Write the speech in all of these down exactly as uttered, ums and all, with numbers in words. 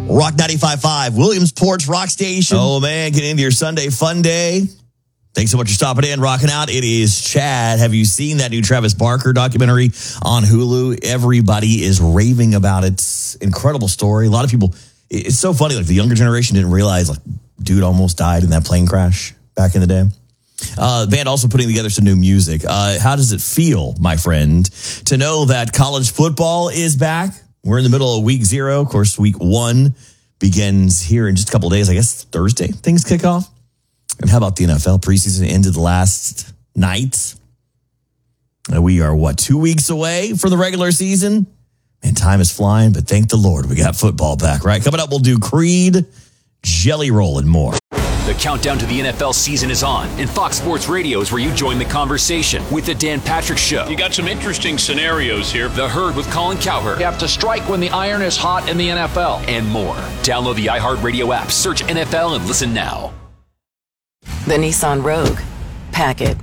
Rock ninety-five point five, Williamsport's Rock Station. Oh, man, get into your Sunday fun day. Thanks so much for stopping in, rocking out. It is Chad. Have you seen that new Travis Barker documentary on Hulu? Everybody is raving about it. It's an incredible story. A lot of people, it's so funny. Like the younger generation didn't realize, like, dude almost died in that plane crash back in the day. Uh, the band also putting together some new music. Uh, how does it feel, my friend, to know that college football is back? We're in the middle of week zero. Of course, week one begins here in just a couple of days. I guess Thursday things kick off. And how about the N F L preseason ended last night? And we are, what, two weeks away from the regular season? Man, time is flying, but thank the Lord we got football back, right? Coming up, we'll do Creed, Jelly Roll, and more. The countdown to the N F L season is on, and Fox Sports Radio is where you join the conversation with the Dan Patrick Show. You got some interesting scenarios here. The Herd with Colin Cowherd. You have to strike when the iron is hot in the N F L. And more. Download the iHeartRadio app, search N F L, and listen now. The Nissan Rogue. Pack it.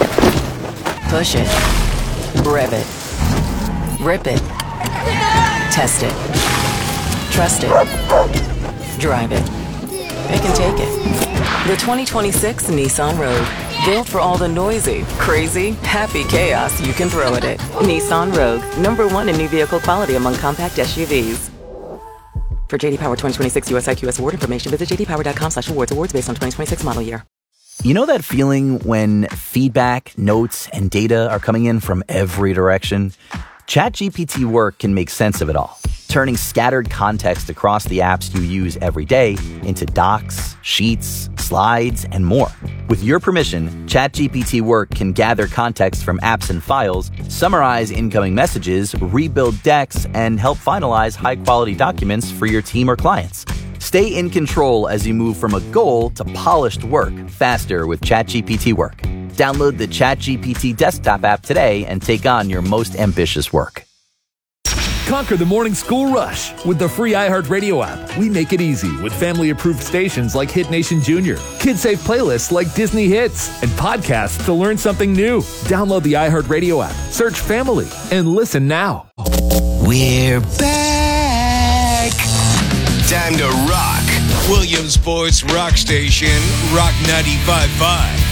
Push it. Rev it. Rip it. Test it. Trust it. Drive it. It can take it. The twenty twenty-six Nissan Rogue. Built for all the noisy, crazy, happy chaos you can throw at it. Nissan Rogue. Number one in new vehicle quality among compact S U Vs. For J D Power twenty twenty-six U S I Q S award information, visit j d power dot com slash awards. Awards based on twenty twenty-six model year. You know that feeling when feedback, notes, and data are coming in from every direction? ChatGPT Work can make sense of it all, turning scattered context across the apps you use every day into docs, sheets, slides, and more. With your permission, ChatGPT Work can gather context from apps and files, summarize incoming messages, rebuild decks, and help finalize high-quality documents for your team or clients. Stay in control as you move from a goal to polished work faster with ChatGPT Work. Download the ChatGPT desktop app today and take on your most ambitious work. Conquer the morning school rush with the free iHeartRadio app. We make it easy with family-approved stations like Hit Nation Junior, kid-safe playlists like Disney Hits, and podcasts to learn something new. Download the iHeartRadio app, search Family, and listen now. We're back. Time to rock. Williamsport's Rock Station, Rock ninety-five point five.